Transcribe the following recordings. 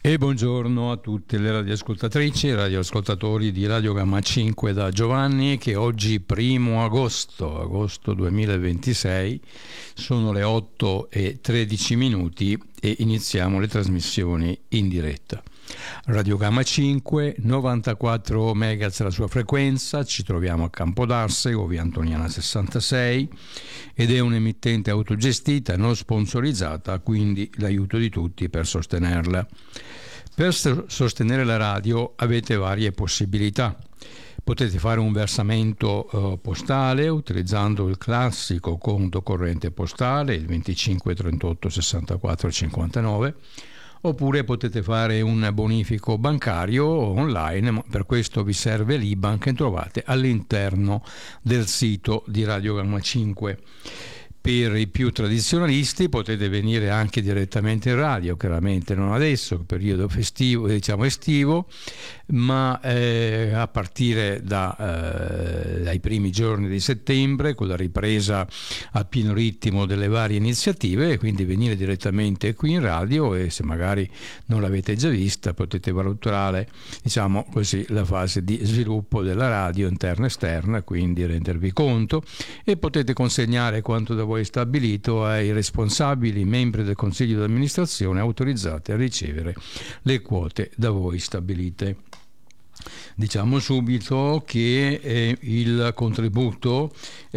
E buongiorno a tutte le radioascoltatrici e radioascoltatori di Radio Gamma 5 da Giovanni, che oggi 1 agosto 2026 sono le 8:13 e iniziamo le trasmissioni in diretta. Radio Gamma 5, 94 MHz la sua frequenza, ci troviamo a Campodarsego, via Antoniana 66, ed è un'emittente autogestita, non sponsorizzata, quindi l'aiuto di tutti per sostenerla. Per sostenere la radio avete varie possibilità. Potete fare un versamento postale utilizzando il classico conto corrente postale, il 25 38 64 59, oppure potete fare un bonifico bancario online, ma per questo vi serve l'IBAN che trovate all'interno del sito di Radio Gamma 5. Per i più tradizionalisti potete venire anche direttamente in radio, chiaramente non adesso, periodo festivo, diciamo estivo, ma a partire dai primi giorni di settembre, con la ripresa a pieno ritmo delle varie iniziative, e quindi venire direttamente qui in radio, e se magari non l'avete già vista potete valutare, diciamo così, la fase di sviluppo della radio interna e esterna, quindi rendervi conto, e potete consegnare quanto da voi stabilito ai responsabili membri del consiglio di amministrazione autorizzati a ricevere le quote da voi stabilite. Diciamo subito che il contributo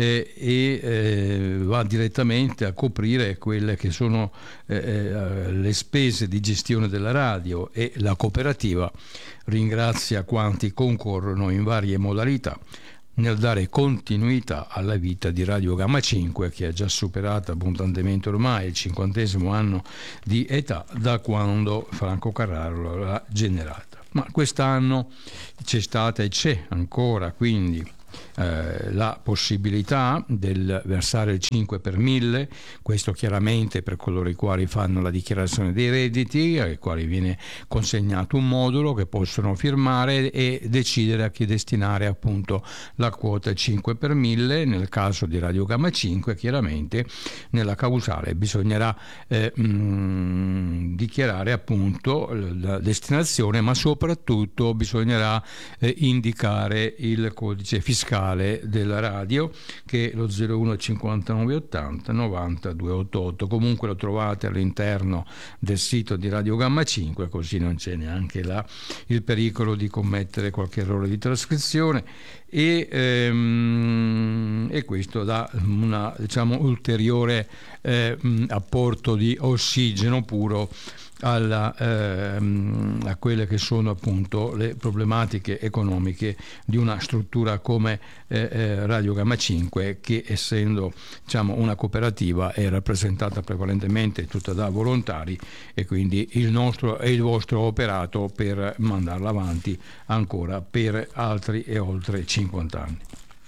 va direttamente a coprire quelle che sono le spese di gestione della radio, e la cooperativa ringrazia quanti concorrono in varie modalità nel dare continuità alla vita di Radio Gamma 5, che ha già superato abbondantemente ormai il 50° anno di età da quando Franco Carraro l'ha generata. Ma quest'anno c'è stata e c'è ancora quindi la possibilità del versare il 5 per 1000, questo chiaramente per coloro i quali fanno la dichiarazione dei redditi, ai quali viene consegnato un modulo che possono firmare e decidere a chi destinare appunto la quota 5 per 1000. Nel caso di Radio Gamma 5 chiaramente nella causale bisognerà dichiarare appunto la destinazione, ma soprattutto bisognerà indicare il codice fiscale della radio, che è lo 01 59 80 90 288. Comunque lo trovate all'interno del sito di Radio Gamma 5, così non c'è neanche il pericolo di commettere qualche errore di trascrizione, e questo dà una, diciamo, ulteriore apporto di ossigeno puro a quelle che sono appunto le problematiche economiche di una struttura come Radio Gamma 5, che essendo, diciamo, una cooperativa è rappresentata prevalentemente tutta da volontari, e quindi il nostro e il vostro operato per mandarla avanti ancora per altri e oltre 50 anni.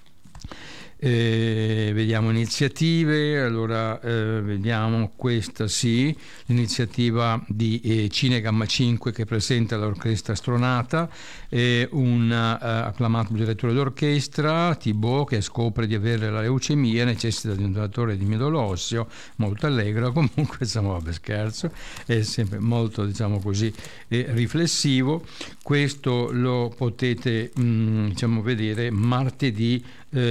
Vediamo iniziative. Allora vediamo questa, sì, l'iniziativa di Cine Gamma 5, che presenta l'orchestra Stronata, un acclamato direttore d'orchestra, Thibaut, che scopre di avere la leucemia, necessita di un donatore di midollo osseo, molto allegro. Comunque insomma, vabbè, scherzo, è sempre molto, diciamo così, riflessivo. Questo lo potete diciamo vedere martedì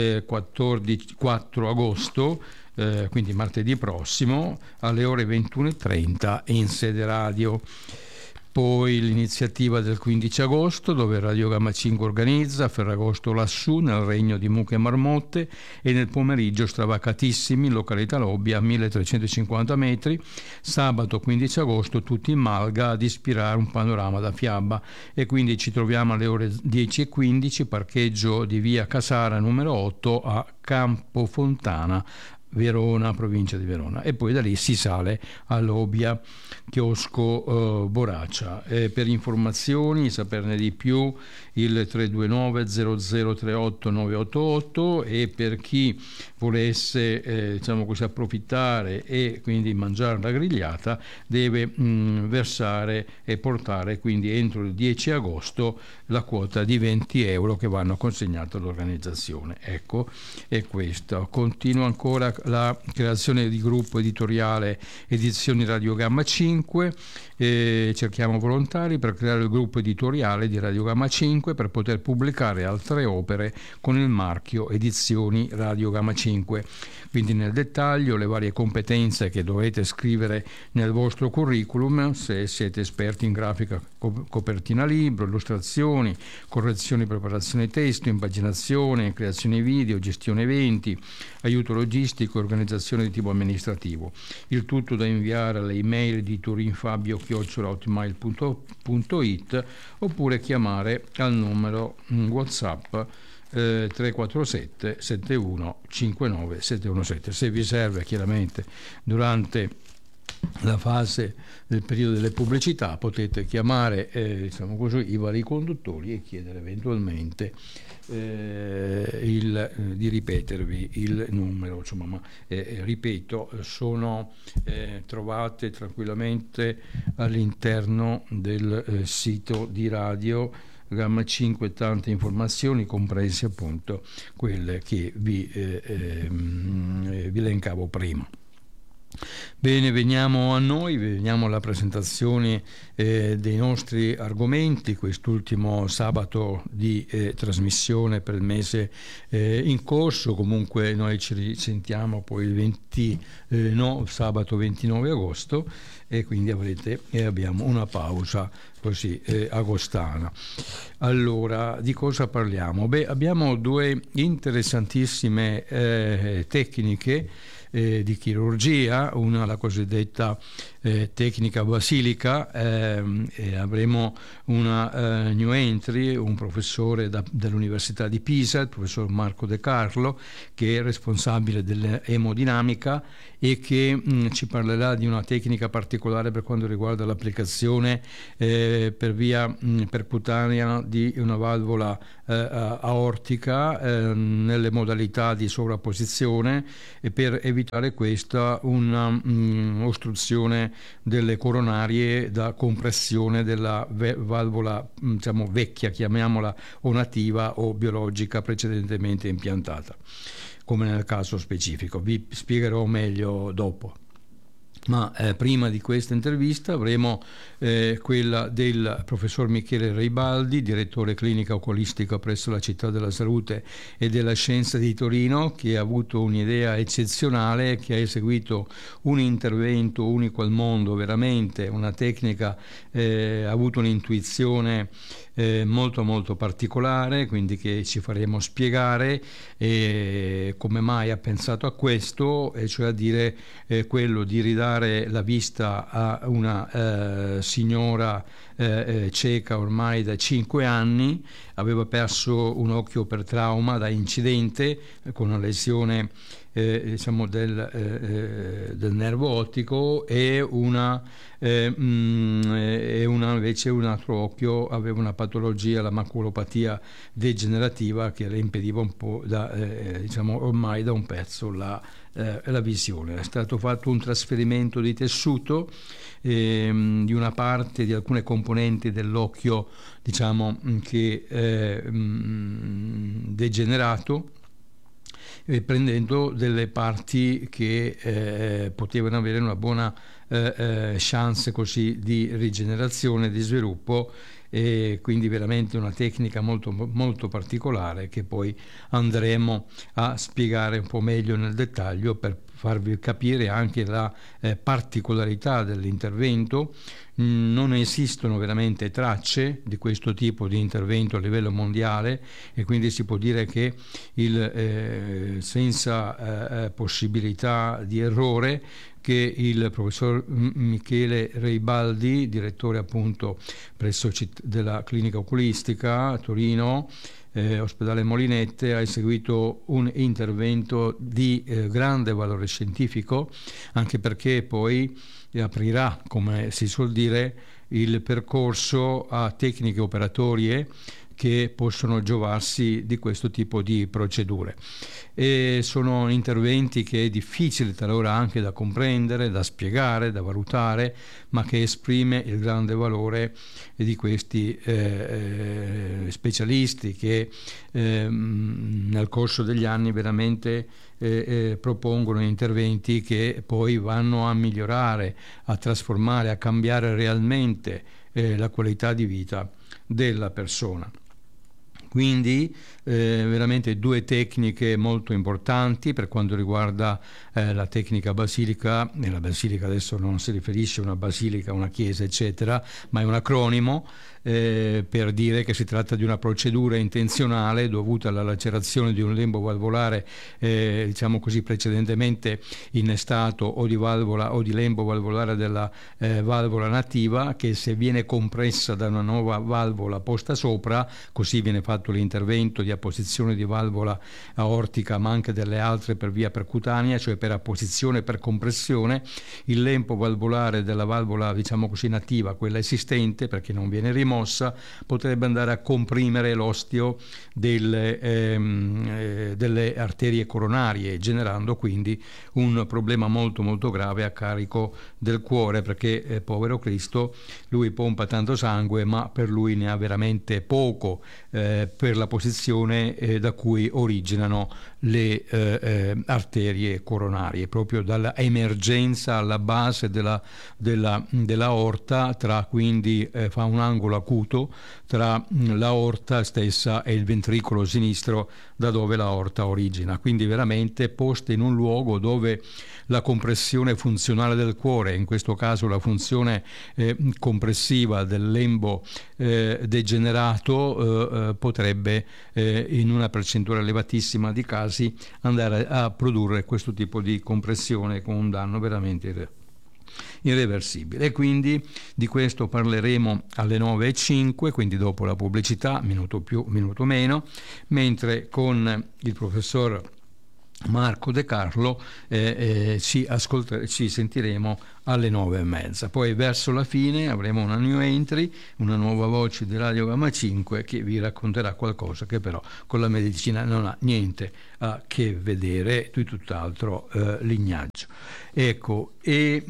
4 agosto, quindi martedì prossimo, alle ore 21:30 in sede radio. Poi l'iniziativa del 15 agosto, dove Radio Gamma 5 organizza Ferragosto lassù nel regno di mucche e marmotte, e nel pomeriggio Stravacatissimi, località Lobbia, a 1350 metri, sabato 15 agosto tutti in malga ad ispirare un panorama da fiaba, e quindi ci troviamo alle ore 10:15, parcheggio di via Casara numero 8 a Campofontana, Verona, provincia di Verona, e poi da lì si sale a Lobbia, chiosco Boraccia. Per informazioni, saperne di più, il 329 0038 988, e per chi volesse diciamo così approfittare e quindi mangiare la grigliata deve versare e portare quindi entro il 10 agosto la quota di 20 euro che vanno consegnati all'organizzazione. Ecco, e questo. Continuo ancora la creazione di gruppo editoriale Edizioni Radiogamma 5. Cerchiamo volontari per creare il gruppo editoriale di Radiogamma 5 per poter pubblicare altre opere con il marchio Edizioni Radiogamma 5. Quindi nel dettaglio le varie competenze che dovete scrivere nel vostro curriculum, se siete esperti in grafica, copertina libro, illustrazioni, correzioni, preparazione testo, impaginazione, creazione video, gestione eventi, aiuto logistico e organizzazione di tipo amministrativo. Il tutto da inviare alle email di turinfabio@hotmail.it oppure chiamare al numero WhatsApp 347 71 59 717. Se vi serve, chiaramente durante la fase del periodo delle pubblicità potete chiamare i vari conduttori e chiedere eventualmente di ripetervi il numero, ma ripeto, sono trovate tranquillamente all'interno del sito di Radio Gamma 5 tante informazioni, comprese appunto quelle che vi elencavo prima. Bene, veniamo a noi, veniamo alla presentazione dei nostri argomenti. Quest'ultimo sabato di trasmissione per il mese in corso. Comunque noi ci risentiamo poi il sabato 29 agosto e quindi abbiamo una pausa così agostana. Allora, di cosa parliamo? Abbiamo due interessantissime tecniche di chirurgia, una la cosiddetta tecnica basilica, e avremo una new entry, un professore dell'Università di Pisa, il professor Marco De Carlo, che è responsabile dell'emodinamica e che ci parlerà di una tecnica particolare per quanto riguarda l'applicazione per via percutanea di una valvola aortica nelle modalità di sovrapposizione, e per evitare questa una ostruzione delle coronarie da compressione della valvola vecchia, chiamiamola, o nativa o biologica precedentemente impiantata, come nel caso specifico. Vi spiegherò meglio dopo. Ma prima di questa intervista avremo quella del professor Michele Reibaldi, direttore clinica oculistica presso la Città della Salute e della Scienza di Torino, che ha avuto un'idea eccezionale, che ha eseguito un intervento unico al mondo, veramente una tecnica, ha avuto un'intuizione molto molto particolare, quindi che ci faremo spiegare come mai ha pensato a questo, e cioè a dire quello di ridare la vista a una signora cieca ormai da 5 anni. Aveva perso un occhio per trauma da incidente con una lesione del nervo ottico, e invece un altro occhio aveva una patologia, la maculopatia degenerativa, che le impediva un po' ormai da un pezzo la visione. È stato fatto un trasferimento di tessuto di una parte, di alcune componenti dell'occhio che è degenerato, prendendo delle parti che potevano avere una buona chance così di rigenerazione, di sviluppo, e quindi veramente una tecnica molto, molto particolare, che poi andremo a spiegare un po' meglio nel dettaglio per farvi capire anche la particolarità dell'intervento. Non esistono veramente tracce di questo tipo di intervento a livello mondiale, e quindi si può dire che senza possibilità di errore, che il professor Michele Reibaldi, direttore appunto presso della clinica oculistica a Torino, ospedale Molinette, ha eseguito un intervento di grande valore scientifico, anche perché poi aprirà, come si suol dire, il percorso a tecniche operatorie che possono giovarsi di questo tipo di procedure. E sono interventi che è difficile talora anche da comprendere, da spiegare, da valutare, ma che esprime il grande valore di questi specialisti che nel corso degli anni veramente propongono interventi che poi vanno a migliorare, a trasformare, a cambiare realmente la qualità di vita della persona. Quindi veramente due tecniche molto importanti per quanto riguarda la tecnica basilica, e la basilica adesso non si riferisce a una basilica, una chiesa eccetera, ma è un acronimo per dire che si tratta di una procedura intenzionale dovuta alla lacerazione di un lembo valvolare diciamo così precedentemente innestato o di valvola o di lembo valvolare della valvola nativa, che se viene compressa da una nuova valvola posta sopra, così viene fatto l'intervento di apposizione di valvola aortica ma anche delle altre per via percutanea, cioè per apposizione e per compressione, il lembo valvolare della valvola diciamo così nativa, quella esistente perché non viene rimossa, potrebbe andare a comprimere l'osteo delle arterie coronarie, generando quindi un problema molto molto grave a carico del cuore, perché povero Cristo, lui pompa tanto sangue ma per lui ne ha veramente poco per la posizione da cui originano le arterie coronarie, proprio dalla emergenza alla base della aorta, tra quindi fa un angolo acuto tra l'aorta stessa e il ventricolo sinistro da dove l'aorta origina, quindi veramente posta in un luogo dove la compressione funzionale del cuore, in questo caso la funzione compressiva del lembo degenerato, potrebbe in una percentuale elevatissima di casi andare a produrre questo tipo di compressione con un danno veramente irreversibile. E quindi di questo parleremo alle 9:05, quindi dopo la pubblicità, minuto più, minuto meno, mentre con il professor Marco De Carlo ci sentiremo alle 9:30. Poi verso la fine avremo una new entry, una nuova voce di Radio Gamma 5 che vi racconterà qualcosa che però con la medicina non ha niente a che vedere, di tutt'altro lignaggio. Ecco, e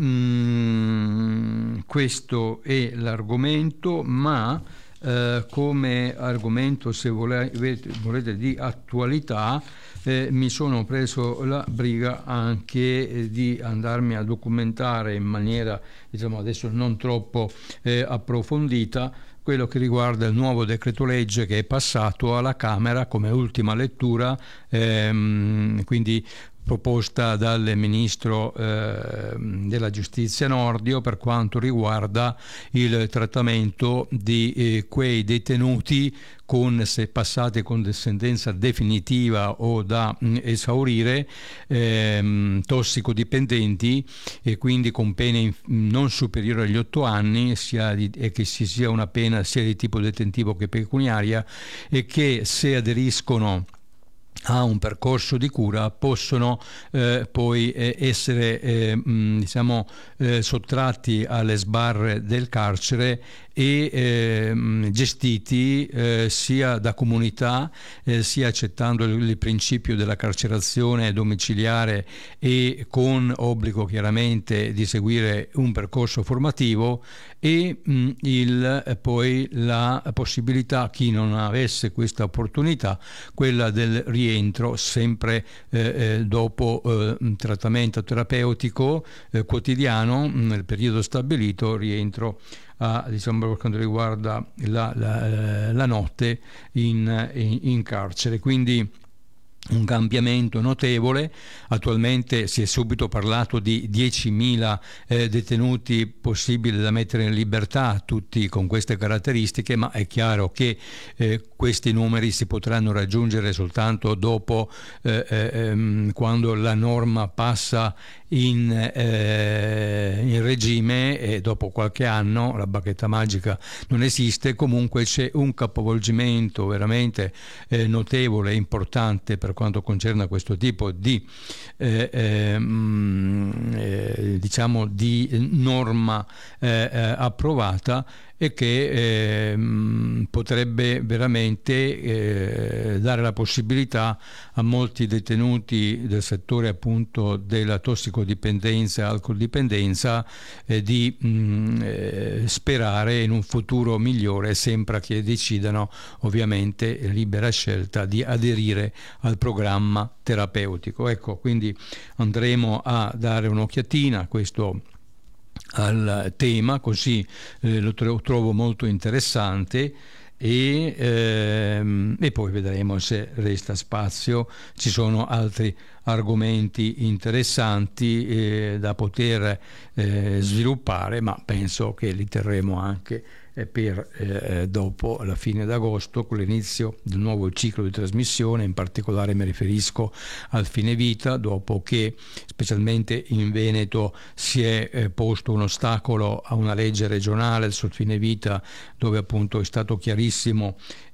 questo è l'argomento, ma come argomento, se volete di attualità, mi sono preso la briga anche di andarmi a documentare in maniera, diciamo adesso non troppo approfondita, quello che riguarda il nuovo decreto legge che è passato alla Camera come ultima lettura, quindi proposta dal ministro della giustizia Nordio per quanto riguarda il trattamento di quei detenuti se passati con sentenza definitiva o da esaurire, tossicodipendenti, e quindi con pene non superiori agli 8 anni, e che ci sia una pena sia di tipo detentivo che pecuniaria, e che se aderiscono a un percorso di cura possono poi essere sottratti alle sbarre del carcere e gestiti sia da comunità, sia accettando il principio della carcerazione domiciliare e con obbligo chiaramente di seguire un percorso formativo, e poi la possibilità, chi non avesse questa opportunità, quella del rientro sempre dopo un trattamento terapeutico quotidiano nel periodo stabilito, rientro diciamo per quanto riguarda la notte in carcere. Quindi un cambiamento notevole. Attualmente si è subito parlato di 10.000 detenuti possibili da mettere in libertà, tutti con queste caratteristiche, ma è chiaro che questi numeri si potranno raggiungere soltanto dopo, quando la norma passa in regime, e dopo qualche anno la bacchetta magica non esiste. Comunque c'è un capovolgimento veramente notevole e importante per quanto concerne questo tipo di diciamo di norma approvata, e che potrebbe veramente dare la possibilità a molti detenuti del settore appunto della tossicodipendenza e alcoldipendenza di sperare in un futuro migliore, sempre che decidano, ovviamente libera scelta, di aderire al programma terapeutico. Ecco, quindi andremo a dare un'occhiatina a questo, al tema, così lo trovo molto interessante, e poi vedremo se resta spazio. Ci sono altri argomenti interessanti da poter sviluppare, ma penso che li terremo anche per dopo la fine d'agosto, con l'inizio del nuovo ciclo di trasmissione. In particolare mi riferisco al fine vita, dopo che specialmente in Veneto si è posto un ostacolo a una legge regionale sul fine vita, dove appunto è stato chiarissimo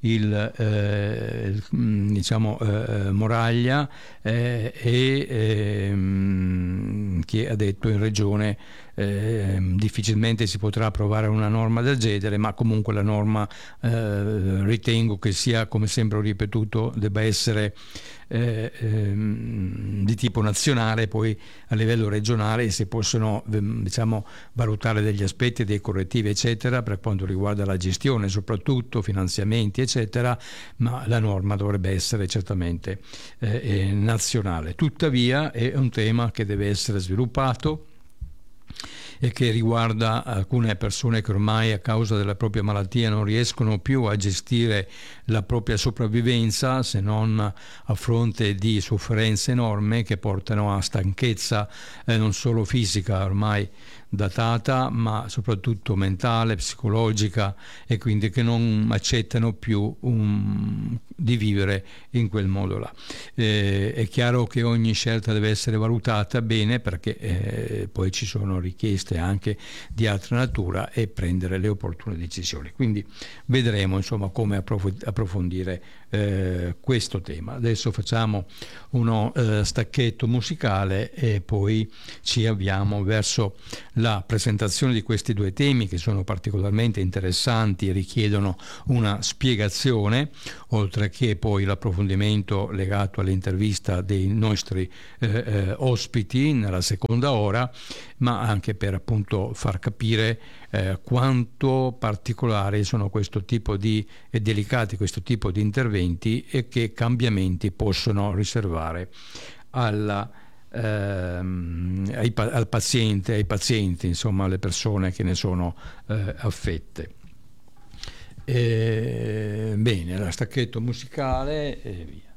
il Moraglia, che ha detto in regione difficilmente si potrà approvare una norma del genere, ma comunque la norma ritengo che sia, come sempre ho ripetuto, debba essere di tipo nazionale. Poi a livello regionale si possono diciamo valutare degli aspetti, dei correttivi eccetera, per quanto riguarda la gestione, soprattutto finanziamenti eccetera, ma la norma dovrebbe essere certamente nazionale. Tuttavia è un tema che deve essere sviluppato e che riguarda alcune persone che ormai a causa della propria malattia non riescono più a gestire la propria sopravvivenza, se non a fronte di sofferenze enormi che portano a stanchezza non solo fisica ormai datata, ma soprattutto mentale, psicologica, e quindi che non accettano più di vivere in quel modo là. È chiaro che ogni scelta deve essere valutata bene, perché poi ci sono richieste anche di altra natura, e prendere le opportune decisioni. Quindi vedremo insomma come approfondire questo tema. Adesso facciamo uno stacchetto musicale e poi ci avviamo verso la presentazione di questi due temi, che sono particolarmente interessanti e richiedono una spiegazione, oltre che poi l'approfondimento legato all'intervista dei nostri ospiti nella seconda ora, ma anche per appunto far capire quanto particolari sono questo tipo di e delicati questo tipo di interventi, e che cambiamenti possono riservare al paziente, ai pazienti, insomma alle persone che ne sono affette. Bene, la stacchetto musicale e via.